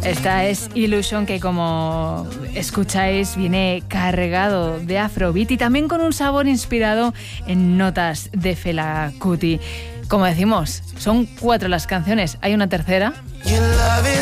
Esta es Illusion, que como escucháis viene cargado de afrobeat y también con un sabor inspirado en notas de Fela Kuti. Como decimos, son 4 las canciones, hay una tercera.